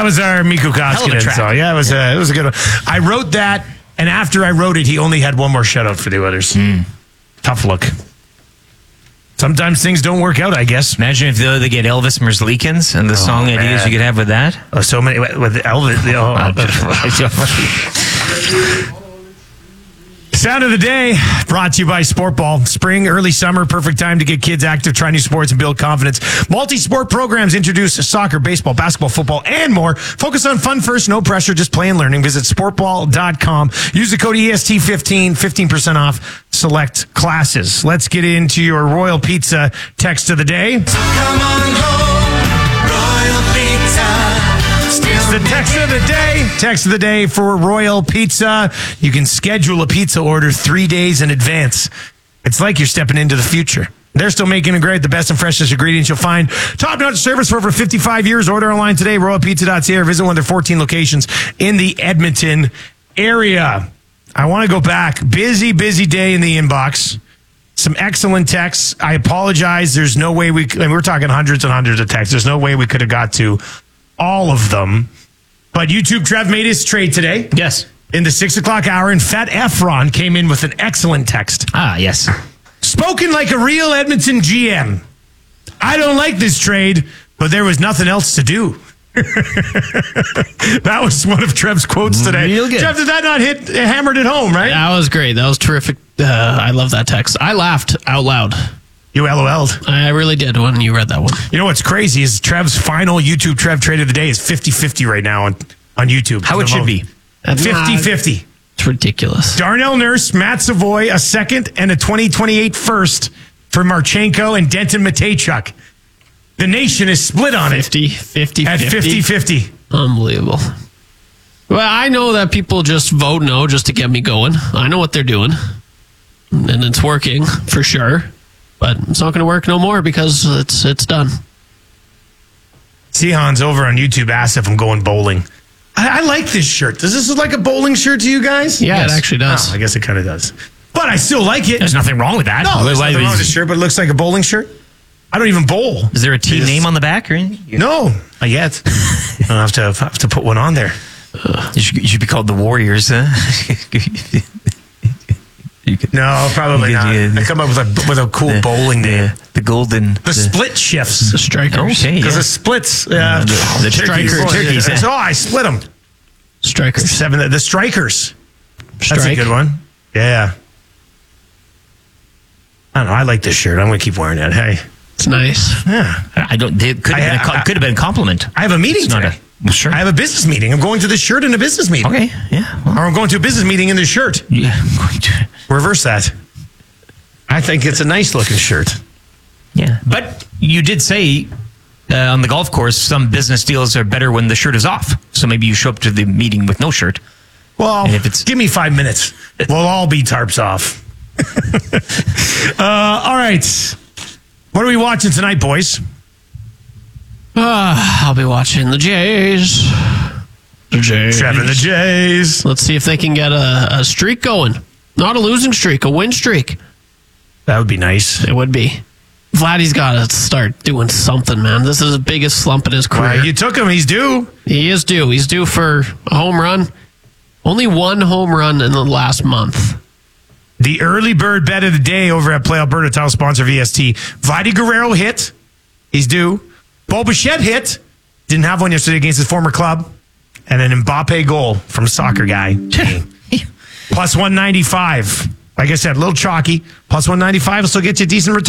was our Mikko Koskinen song. Yeah, it was a good one. I wrote that, and after I wrote it, he only had one more shutout for the others. Tough look. Sometimes things don't work out, I guess. Imagine if they get Elvis Merzlikins and the song ideas you could have with that. Oh, so many with Elvis. Sound of the day brought to you by Sport Ball. Spring, early summer, perfect time to get kids active, try new sports, and build confidence. Multi-sport programs introduce soccer, baseball, basketball, football, and more. Focus on fun first, no pressure, just play and learning. Visit sportball.com. Use the code EST15, 15% off select classes. Let's get into your Royal Pizza text of the day. Come on home, Royal Pizza. The text of the day. Text of the day for Royal Pizza. You can schedule a pizza order 3 days in advance. It's like you're stepping into the future. They're still making it great. The best and freshest ingredients you'll find. Top-notch service for over 55 years. Order online today, royalpizza.ca, or visit one of their 14 locations in the Edmonton area. I want to go back. Busy day in the inbox. Some excellent texts. I apologize. There's no way we're talking hundreds and hundreds of texts. There's no way we could have got to all of them. But YouTube Trev made his trade today. Yes. In the 6 o'clock hour, and Fat Efron came in with an excellent text. Yes. Spoken like a real Edmonton GM. I don't like this trade, but there was nothing else to do. That was one of Trev's quotes today. Real good. Trev, did that not hammered it home, right? That was great. That was terrific. I love that text. I laughed out loud. You LOL'd. I really did when you read that one. You know what's crazy is Trev's final YouTube Trev trade of the day is 50-50 right now on YouTube. How it should be. 50-50. It's ridiculous. Darnell Nurse, Matt Savoy, a second and a 2028 first for Marchenko and Denton Mateychuk. The nation is split on it. 50-50. At 50-50. Unbelievable. Well, I know that people just vote no just to get me going. I know what they're doing. And it's working for sure. But it's not going to work no more because it's done. Sihans over on YouTube asked if I'm going bowling. I like this shirt. Does this look like a bowling shirt to you guys? Yeah, it actually does. Oh, I guess it kind of does. But I still like it. There's nothing wrong with that. No, there's nothing wrong with the shirt, but it looks like a bowling shirt. I don't even bowl. Is there a team name on the back or anything? No, not yet. I have to put one on there. You should be called the Warriors. No, probably not. I come up with a cool bowling name. The golden. The split shifts. The strikers. Okay, Because the splits. the turkeys. Oh, I split them. Strikers. The strikers. That's a Strike. good one. Yeah. I don't know. I like this shirt. I'm going to keep wearing it. Hey. It's nice. Yeah. I don't. It could have been a compliment. I have a meeting today. Sure. I have a business meeting. I'm going to this shirt in a business meeting. Okay. Yeah. Well, Or I'm going to a business meeting in this shirt. yeah. I'm going to. Reverse that. I think it's a nice looking shirt. Yeah. But you did say on the golf course, some business deals are better when the shirt is off. So maybe you show up to the meeting with no shirt. Well, And if it's- give me 5 minutes. We'll all be tarps off. All right. What are we watching tonight, boys? I'll be watching the Jays. The Jays. Trevor the Jays. Let's see if they can get a streak going. Not a losing streak, a win streak. That would be nice. It would be. Vladdy's got to start doing something, man. This is his biggest slump in his career. Well, you took him. He's due. He is due. He's due for a home run. Only one home run in the last month. The early bird bet of the day over at Play Alberta, title sponsor VST. Vladdy Guerrero hit. He's due. Bo Bichette hit. Didn't have one yesterday against his former club. And an Mbappe goal from soccer guy. Plus 195. Like I said, a little chalky. Plus 195 will still get you a decent return.